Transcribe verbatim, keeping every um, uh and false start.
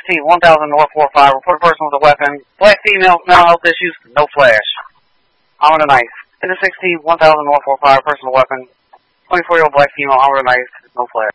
sixteen, one thousand North four five, report a person with a weapon, black female, mental health issues, no flash. Armed with a knife. In the sixteen, one thousand North four five, person with a weapon, twenty-four-year-old black female, armed with a knife, no flash.